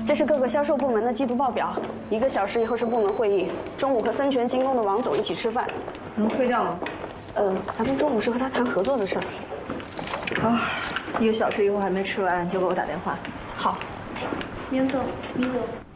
这是各个销售部门的季度报表。1个小时以后是部门会议，中午和森泉精工的王总一起吃饭。 能推掉吗？ 咱们中午是和他谈合作的事儿。 啊，1个小时以后还没吃完，就给我打电话。 好， 明总，明总。